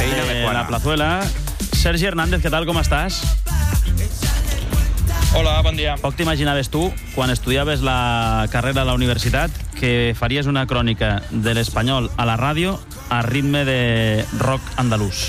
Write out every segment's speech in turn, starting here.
de la Plazuela. Sergi Hernández, què tal, com estàs? Hola, bon dia. Poc t'imaginaves tu, quan estudiaves la carrera a la universitat, que faries una crònica de l'espanyol a la ràdio a ritme de rock andalús.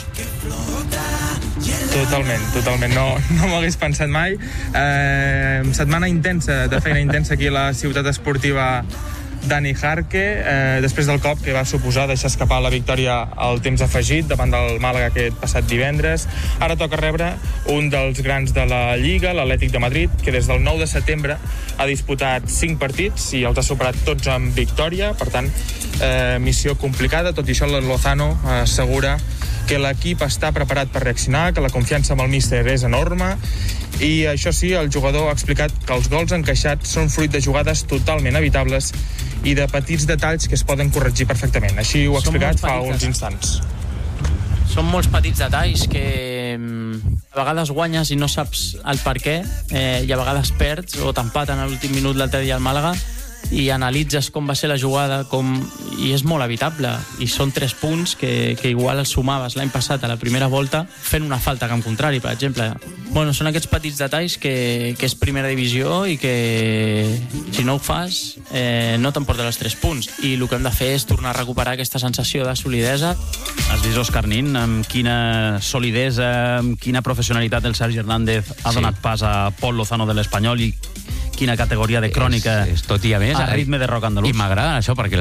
Totalment. No m'ho hagués pensat mai. Setmana intensa, de feina intensa aquí a la ciutat esportiva Dani Jarque, després del cop que va suposar deixar escapar la victòria al temps afegit davant del Màlaga aquest passat divendres. Ara toca rebre un dels grans de la Lliga, l'Atlètic de Madrid, que des del 9 de setembre ha disputat 5 partits i els ha superat tots amb victòria. Per tant, missió complicada. Tot i això, el Lozano assegura que l'equip està preparat per reaccionar, que la confiança amb el míster és enorme, i això sí, el jugador ha explicat que els gols encaixats són fruit de jugades totalment evitables i de petits detalls que es poden corregir perfectament. Així ho ha explicat fa uns instants. Són molts petits detalls que a vegades guanyes i no saps el per què, i a vegades perds o t'empaten a l'últim minut l'altre dia al Màlaga i analitzes com va ser la jugada i és molt evitable, i són 3 punts que igual els sumaves l'any passat a la primera volta fent una falta a camp contrari, per exemple. Són aquests petits detalls que és primera divisió i que si no ho fas no t'emporta els 3 punts, i el que hem de fer és tornar a recuperar aquesta sensació de solidesa. Has vist Òscar Nin amb quina solidesa, amb quina professionalitat el Sergi Hernández ha donat pas a Pol Lozano de l'Espanyol, i quina categoria de crònica és tot i a més a ritme de rock andalús. I m'agrada això, perquè